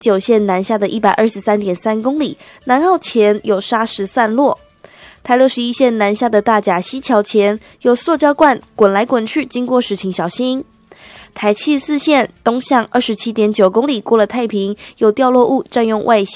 9线南下的 123.3 公里，南绕前有砂石散落。台61线南下的大甲溪桥前有塑胶罐滚来滚去，经过时请小心。台74线东向 27.9 公里过了太平，有掉落物占用外线。